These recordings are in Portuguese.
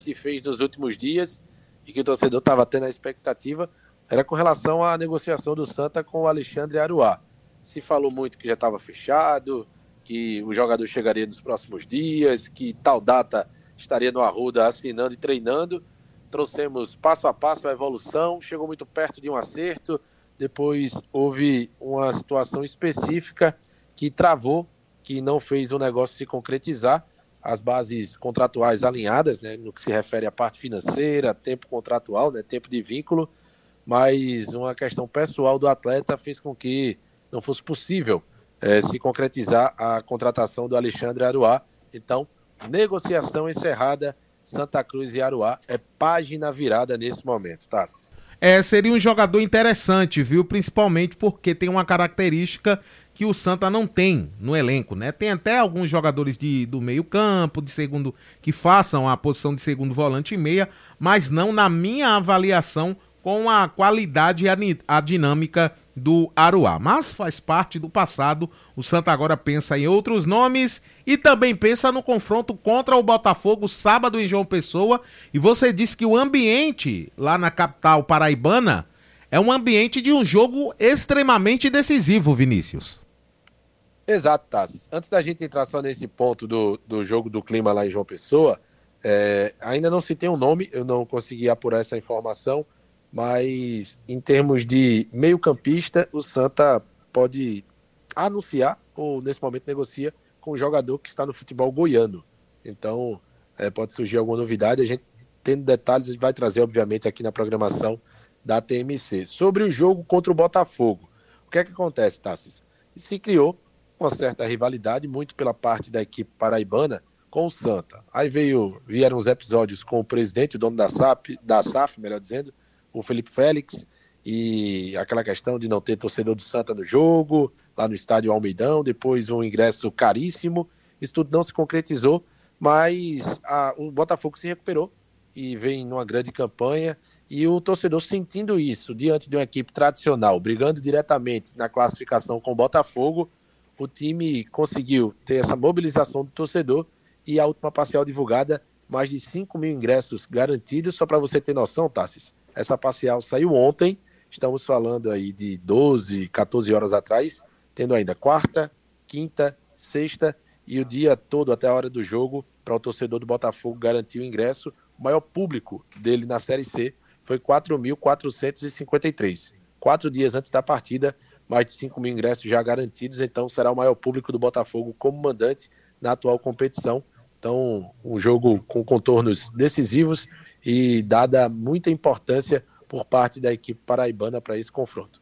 se fez nos últimos dias e que o torcedor estava tendo a expectativa era com relação à negociação do Santa com o Alexandre Aruá. Se falou muito que já estava fechado, que o jogador chegaria nos próximos dias, que tal data estaria no Arruda assinando e treinando. Trouxemos passo a passo a evolução, chegou muito perto de um acerto, depois houve uma situação específica que travou, que não fez o negócio se concretizar, as bases contratuais alinhadas, né, no que se refere à parte financeira, tempo contratual, né, tempo de vínculo, mas uma questão pessoal do atleta fez com que não fosse possível se concretizar a contratação do Alexandre Aruá. Então, negociação encerrada, Santa Cruz e Aruá, é página virada nesse momento, tá? Seria um jogador interessante, viu? Principalmente porque tem uma característica que o Santa não tem no elenco, né? Tem até alguns jogadores do meio campo, de segundo, que façam a posição de segundo volante e meia, mas não, na minha avaliação, com a qualidade e a dinâmica do Aruá. Mas faz parte do passado, o Santa agora pensa em outros nomes e também pensa no confronto contra o Botafogo sábado em João Pessoa. E você disse que o ambiente lá na capital paraibana é um ambiente de um jogo extremamente decisivo, Vinícius. Exato, Tassi. Antes da gente entrar só nesse ponto do jogo do clima lá em João Pessoa, ainda não se tem um nome, eu não consegui apurar essa informação, mas em termos de meio-campista, o Santa pode anunciar, ou nesse momento negocia, com um jogador que está no futebol goiano. Então, pode surgir alguma novidade. A gente, tendo detalhes, a gente vai trazer, obviamente, aqui na programação da TMC. Sobre o jogo contra o Botafogo, o que é que acontece, Tassis? Se criou uma certa rivalidade, muito pela parte da equipe paraibana com o Santa. Aí vieram os episódios com o presidente, o dono da SAF, melhor dizendo, o Felipe Félix, e aquela questão de não ter torcedor do Santa no jogo, lá no estádio Almeidão, depois um ingresso caríssimo. Isso tudo não se concretizou, mas o Botafogo se recuperou e vem numa grande campanha, e o torcedor sentindo isso, diante de uma equipe tradicional, brigando diretamente na classificação com o Botafogo, o time conseguiu ter essa mobilização do torcedor, e a última parcial divulgada, mais de 5 mil ingressos garantidos. Só para você ter noção, Tassis, essa parcial saiu ontem, estamos falando aí de 12, 14 horas atrás, tendo ainda quarta, quinta, sexta e o dia todo até a hora do jogo para o torcedor do Botafogo garantir o ingresso. O maior público dele na Série C foi 4.453. 4 dias antes da partida, mais de 5 mil ingressos já garantidos, então será o maior público do Botafogo como mandante na atual competição. Então, um jogo com contornos decisivos e dada muita importância por parte da equipe paraibana para esse confronto.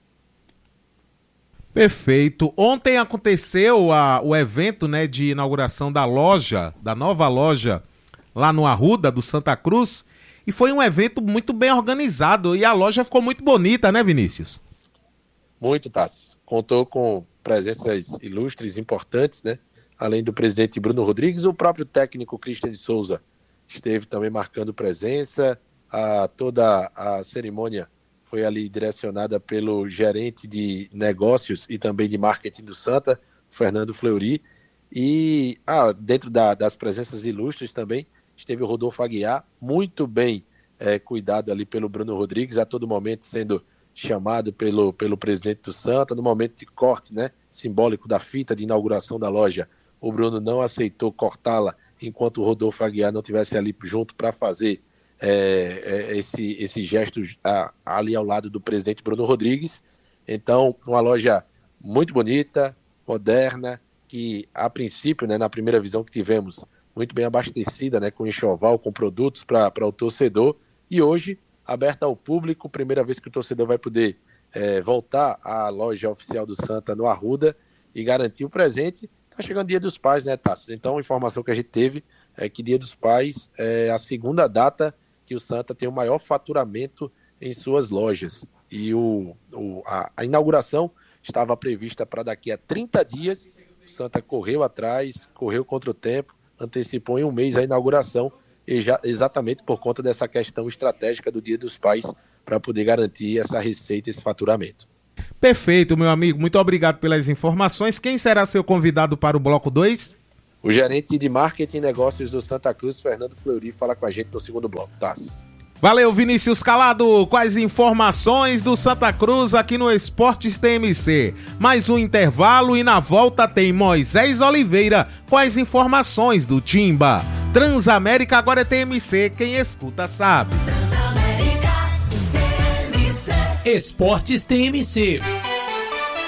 Perfeito. Ontem aconteceu o evento, né, de inauguração da nova loja lá no Arruda, do Santa Cruz, e foi um evento muito bem organizado e a loja ficou muito bonita, né, Vinícius? Muito, Tassis. Contou com presenças ilustres, importantes, né? Além do presidente Bruno Rodrigues, o próprio técnico Christian de Souza esteve também marcando presença. Toda a cerimônia foi ali direcionada pelo gerente de negócios e também de marketing do Santa, Fernando Fleury. E dentro das presenças ilustres também esteve o Rodolfo Aguiar, muito bem cuidado ali pelo Bruno Rodrigues, a todo momento sendo chamado pelo presidente do Santa, no momento de corte, né, simbólico da fita de inauguração da loja. O Bruno não aceitou cortá-la enquanto o Rodolfo Aguiar não estivesse ali junto para fazer esse gesto ali ao lado do presidente Bruno Rodrigues. Então, uma loja muito bonita, moderna, que a princípio, né, na primeira visão que tivemos, muito bem abastecida, né, com enxoval, com produtos para o torcedor, e hoje aberta ao público, primeira vez que o torcedor vai poder voltar à loja oficial do Santa no Arruda e garantir o presente. Tá chegando Dia dos Pais, né, Tassi? Então, a informação que a gente teve é que Dia dos Pais é a segunda data que o Santa tem o maior faturamento em suas lojas. E a inauguração estava prevista para daqui a 30 dias. O Santa correu atrás, correu contra o tempo, antecipou em um mês a inauguração, exatamente por conta dessa questão estratégica do Dia dos Pais, para poder garantir essa receita, esse faturamento. Perfeito, meu amigo. Muito obrigado pelas informações. Quem será seu convidado para o Bloco 2? O gerente de marketing e negócios do Santa Cruz, Fernando Fleury, fala com a gente no segundo bloco. Tassis. Valeu, Vinícius Calado, com as informações do Santa Cruz aqui no Esportes TMC. Mais um intervalo e na volta tem Moisés Oliveira com as informações do Timba. Transamérica agora é TMC, quem escuta sabe. Transamérica, TMC. Esportes TMC.